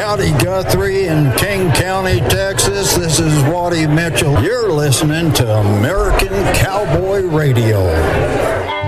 Howdy, Guthrie in King County, Texas. This is Waddy Mitchell. You're listening to American Cowboy Radio.